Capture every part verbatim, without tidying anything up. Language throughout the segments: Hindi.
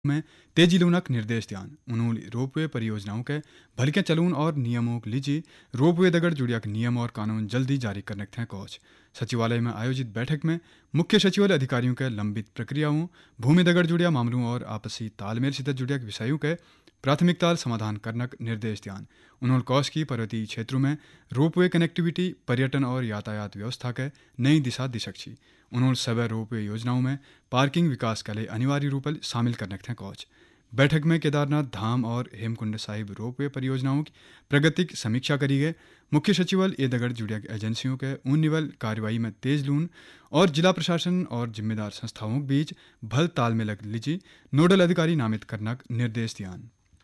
में तेजी लूनक निर्देश ध्यान उन्होंने रोपवे परियोजनाओं के भलके चलून और नियमों के लीजिए रोपवे दगड़ जुड़िया नियम और कानून जल्दी जारी करने थे कोच सचिवालय में आयोजित बैठक में मुख्य सचिवालय अधिकारियों के लंबित प्रक्रियाओं भूमि दगड़ जुड़िया मामलों और आपसी तालमेल से जुड़िया विषयों के प्राथमिकता समाधान करने निर्देश ध्यान उन्होंने कोष की पर्वतीय क्षेत्रों में रोपवे कनेक्टिविटी पर्यटन और यातायात व्यवस्था के नई दिशा दिशक्षी उन्होंने सभी रोपवे योजनाओं में पार्किंग विकास के लिए अनिवार्य रूप से शामिल करने थे कोच बैठक में केदारनाथ धाम और हेमकुंड साहिब रोपवे परियोजनाओं की प्रगति की समीक्षा करी गई मुख्य सचिवालय ए दगड़ जुड़िया एजेंसियों के उन निवल कार्रवाई में तेज लून और जिला प्रशासन और जिम्मेदार संस्थाओं के बीच भल तालमेल लीजी नोडल अधिकारी नामित करना निर्देश दिया।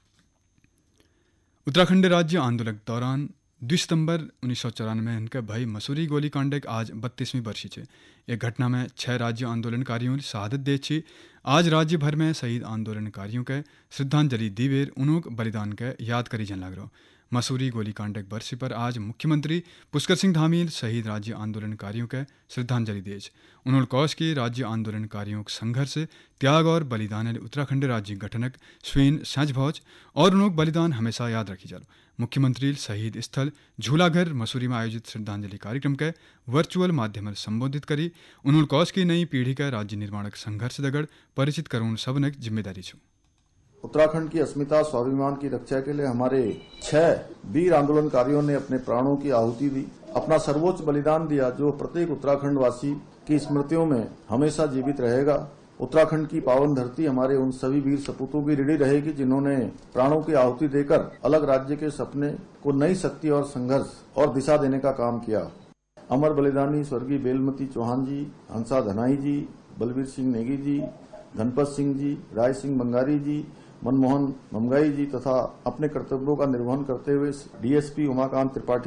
उत्तराखंड राज्य आंदोलन के दौरान दो सितंबर उन्नीस सौ चौरानवे इनके भाई मसूरी गोलीकांड आज बत्तीसवीं वर्षी है। एक घटना में छह राज्य आंदोलनकारियों ने शहादत दे छी आज राज्य भर में शहीद आंदोलनकारियों के श्रद्धांजलि दीवेर उन्हों बलिदान के याद करी जन लग रहा मसूरी गोलीकांड एक वर्षी पर आज मुख्यमंत्री पुष्कर सिंह धामील शहीद राज्य आंदोलनकारियों के श्रद्धांजलि देज उन्होंने कौश की राज्य आंदोलनकारियों के संघर्ष त्याग और बलिदान उत्तराखंड राज्य गठनक स्वेन सच भौज और उन्होंने बलिदान हमेशा याद रखी जालो मुख्यमंत्री शहीद स्थल झूलाघर मसूरी में आयोजित श्रद्धांजलि कार्यक्रम के वर्चुअल माध्यम से संबोधित करी उन्होंने कौश की नई पीढ़ी का राज्य निर्माणक संघर्ष दगड़ परिचित करून सबने जिम्मेदारी छू। उत्तराखंड की अस्मिता स्वाभिमान की रक्षा के लिए हमारे छह वीर आंदोलनकारियों ने अपने प्राणों की आहुति दी अपना सर्वोच्च बलिदान दिया जो प्रत्येक उत्तराखंड वासी की स्मृतियों में हमेशा जीवित रहेगा। उत्तराखंड की पावन धरती हमारे उन सभी वीर सपूतों की ऋणी रहेगी जिन्होंने प्राणों की आहुति देकर अलग राज्य के सपने को नई शक्ति और संघर्ष और दिशा देने का काम किया। अमर बलिदानी स्वर्गीय बेलमती चौहान जी, हंसा धनाई जी, बलबीर सिंह नेगी जी, धनपत सिंह जी, राय सिंह बंगारी जी, मनमोहन ममगाई जी तथा अपने कर्तव्यों का निर्वहन करते हुए डीएसपी उमाकांत त्रिपाठी